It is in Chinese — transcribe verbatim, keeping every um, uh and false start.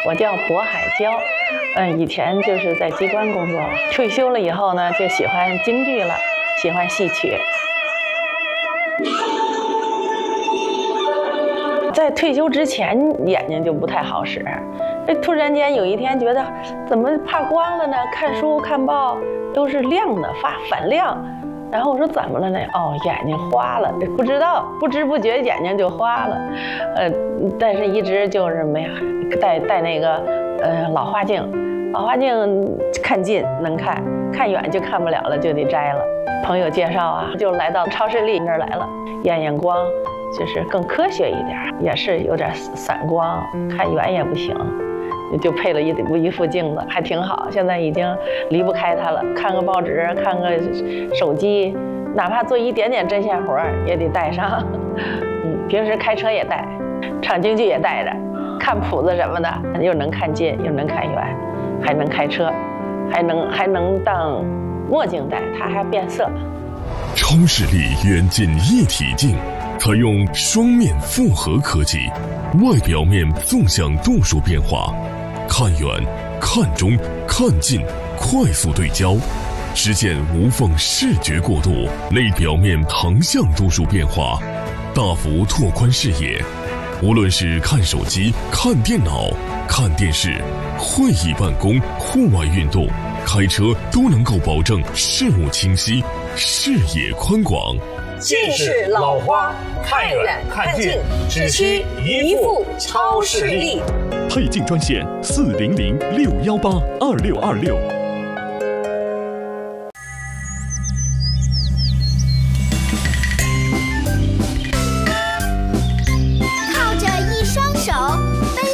我叫薄海娇，嗯，以前就是在机关工作，退休了以后呢，就喜欢京剧了，喜欢戏曲。在退休之前，眼睛就不太好使。哎，突然间有一天觉得，怎么怕光了呢？看书看报都是亮的，发反亮。然后我说怎么了呢？哦，眼睛花了，不知道，不知不觉眼睛就花了。呃，但是一直就是没戴戴那个呃老花镜，老花镜看近能看，看远就看不了了，就得摘了。朋友介绍啊，就来到超视力那儿来了，验验光。就是更科学一点，也是有点散光，看远也不行，就配了一一副镜子，还挺好。现在已经离不开它了，看个报纸，看个手机，哪怕做一点点针线活也得带上。嗯，平时开车也带，唱京剧也带着，看谱子什么的，又能看近，又能看远，还能开车，还能还能当墨镜戴，它还变色。 超视力远近一体镜。采用双面复合科技，外表面纵向度数变化，看远、看中、看近，快速对焦，实现无缝视觉过渡；内表面横向度数变化，大幅拓宽视野。无论是看手机、看电脑、看电视、会议办公、户外运动、开车，都能够保证视物清晰、视野宽广。 近视老花，看远看近，只需一副超视力。 配镜专线：四零零六幺八二六二六。